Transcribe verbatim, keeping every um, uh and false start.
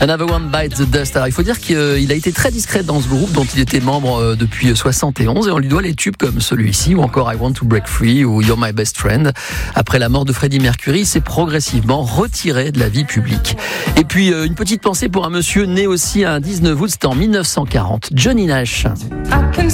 Another One Bites the Dust. Alors, il faut dire qu'il a été très discret dans ce groupe dont il était membre depuis soixante et onze et on lui doit les tubes comme celui-ci ou encore I Want to Break Free ou You're My Best Friend. Après la mort de Freddie Mercury, il s'est progressivement retiré de la vie publique. Et puis une petite pensée pour un monsieur né aussi un dix-neuf août, c'était en mille neuf cent quarante, Johnny Nash.